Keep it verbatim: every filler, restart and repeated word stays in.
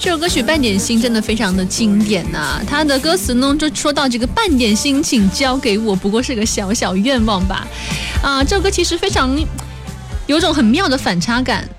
这首歌曲《半点心》真的非常的经典呐、啊，它的歌词呢就说到这个半点心请交给我，不过是个小小愿望吧。啊，这首歌其实非常有种很妙的反差感。